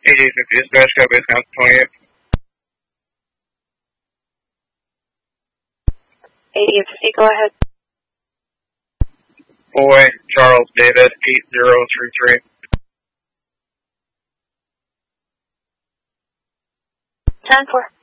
8850 dispatch, copy, Wisconsin 28. 8850, go ahead. Boy, Charles David, 8033. 10-4.